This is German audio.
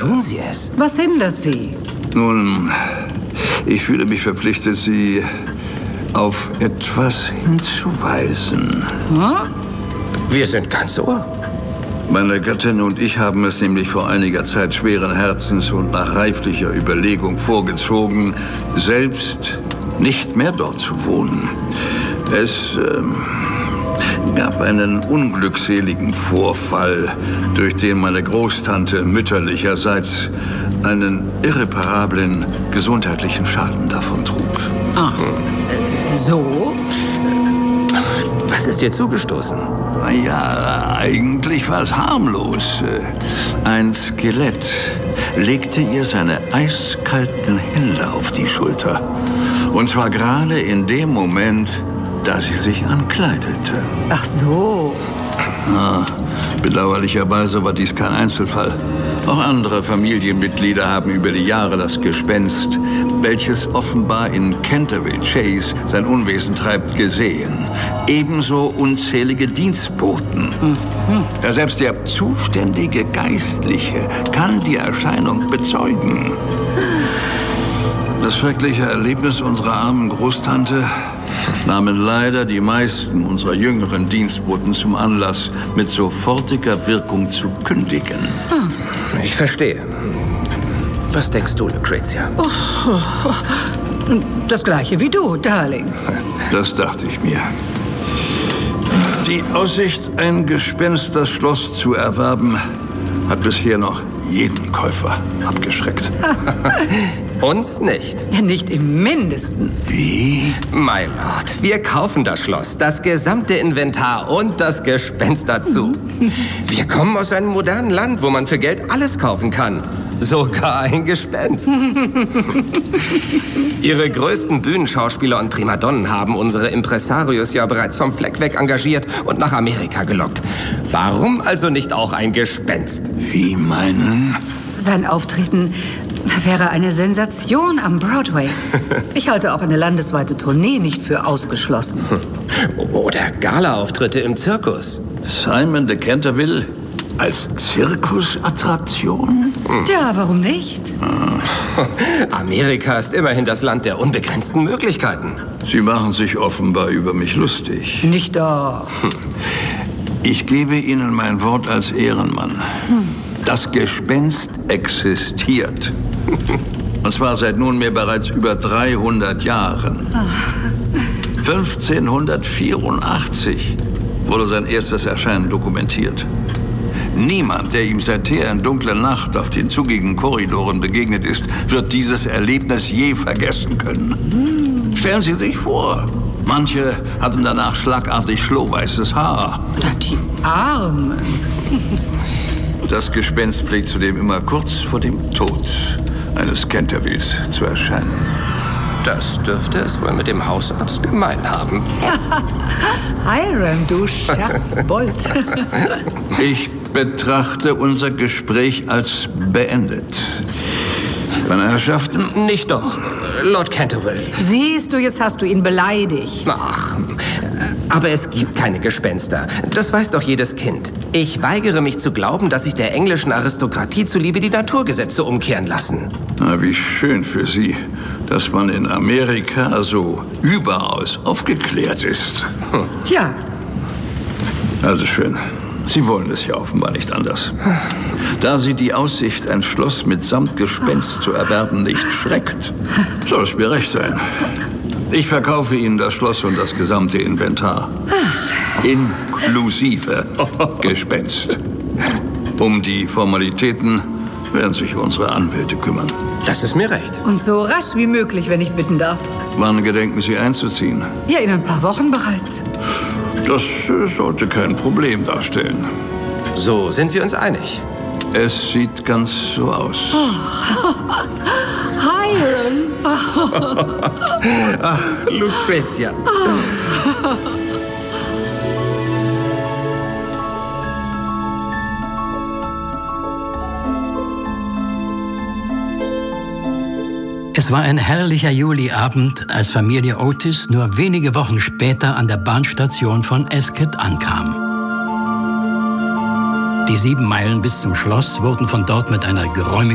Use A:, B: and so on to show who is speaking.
A: tun Sie es.
B: Was hindert Sie?
C: Nun, ich fühle mich verpflichtet, Sie auf etwas hinzuweisen.
B: Hm?
A: Wir sind ganz ohr.
C: Meine Gattin und ich haben es nämlich vor einiger Zeit schweren Herzens und nach reiflicher Überlegung vorgezogen, selbst nicht mehr dort zu wohnen. Es gab einen unglückseligen Vorfall, durch den meine Großtante mütterlicherseits einen irreparablen gesundheitlichen Schaden davontrug.
B: Ah, so?
A: Was ist dir zugestoßen?
C: Naja, eigentlich war es harmlos. Ein Skelett legte ihr seine eiskalten Hände auf die Schulter. Und zwar gerade in dem Moment, da sie sich ankleidete.
B: Ach so.
C: Bedauerlicherweise war dies kein Einzelfall. Auch andere Familienmitglieder haben über die Jahre das Gespenst, welches offenbar in Canterville Chase sein Unwesen treibt, gesehen. Ebenso unzählige Dienstboten. Ja, selbst der zuständige Geistliche kann die Erscheinung bezeugen. Das schreckliche Erlebnis unserer armen Großtante nahmen leider die meisten unserer jüngeren Dienstboten zum Anlass, mit sofortiger Wirkung zu kündigen.
A: Ich verstehe. Was denkst du, Lucretia?
B: Das Gleiche wie du, Darling.
C: Das dachte ich mir. Die Aussicht, ein Gespensterschloss zu erwerben, hat bisher noch jeden Käufer abgeschreckt.
A: Uns nicht.
B: Nicht im Mindesten.
C: Wie?
A: My Lord, wir kaufen das Schloss, das gesamte Inventar und das Gespenst dazu. Wir kommen aus einem modernen Land, wo man für Geld alles kaufen kann. Sogar ein Gespenst. Ihre größten Bühnenschauspieler und Primadonnen haben unsere Impresarios ja bereits vom Fleck weg engagiert und nach Amerika gelockt. Warum also nicht auch ein Gespenst?
C: Wie meinen?
B: Sein Auftreten wäre eine Sensation am Broadway. Ich halte auch eine landesweite Tournee nicht für ausgeschlossen.
A: Oder Gala-Auftritte im Zirkus.
C: Simon de Canterville als Zirkusattraktion?
B: Ja, warum nicht?
A: Amerika ist immerhin das Land der unbegrenzten Möglichkeiten.
C: Sie machen sich offenbar über mich lustig.
B: Nicht doch.
C: Ich gebe Ihnen mein Wort als Ehrenmann. Das Gespenst existiert. Und zwar seit nunmehr bereits über 300 Jahren. 1584 wurde sein erstes Erscheinen dokumentiert. Niemand, der ihm seither in dunkler Nacht auf den zugigen Korridoren begegnet ist, wird dieses Erlebnis je vergessen können. Stellen Sie sich vor, manche hatten danach schlagartig schlohweißes Haar.
B: Oder die Arme.
C: Das Gespenst pflegt zudem immer kurz vor dem Tod eines Cantervilles zu erscheinen.
A: Das dürfte es wohl mit dem Hausarzt gemein haben.
B: Hiram, du Scherzbold.
C: Ich betrachte unser Gespräch als beendet. Meine Herrschaften?
A: Nicht doch, Lord Canterville.
B: Siehst du, jetzt hast du ihn beleidigt.
A: Ach, aber es gibt keine Gespenster. Das weiß doch jedes Kind. Ich weigere mich zu glauben, dass sich der englischen Aristokratie zuliebe die Naturgesetze umkehren lassen.
C: Na, wie schön für Sie, dass man in Amerika so überaus aufgeklärt ist.
B: Tja.
C: Also schön. Sie wollen es ja offenbar nicht anders. Da Sie die Aussicht, ein Schloss mitsamt Gespenst zu erwerben, nicht schreckt, soll es mir recht sein. Ich verkaufe Ihnen das Schloss und das gesamte Inventar. Inklusive Gespenst. Um die Formalitäten werden sich unsere Anwälte kümmern.
A: Das ist mir recht.
B: Und so rasch wie möglich, wenn ich bitten darf.
C: Wann gedenken Sie einzuziehen?
B: Ja, in ein paar Wochen bereits.
C: Das sollte kein Problem darstellen.
A: So sind wir uns einig.
C: Es sieht ganz so aus.
B: Hiram.
A: Ach, Lucretia.
D: Es war ein herrlicher Juliabend, als Familie Otis nur wenige Wochen später an der Bahnstation von Ascot ankam. Die 7 Meilen bis zum Schloss wurden von dort mit einer geräumigen